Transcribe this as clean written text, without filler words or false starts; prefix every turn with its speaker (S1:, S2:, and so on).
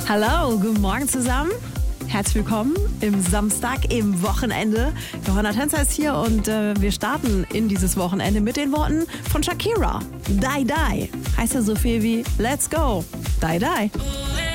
S1: Hallo, guten Morgen zusammen. Herzlich willkommen im Samstag, im Wochenende. Johanna Tänzer ist hier und wir starten in dieses Wochenende mit den Worten von Shakira. Die Die. Heißt ja so viel wie Let's go. Die Die.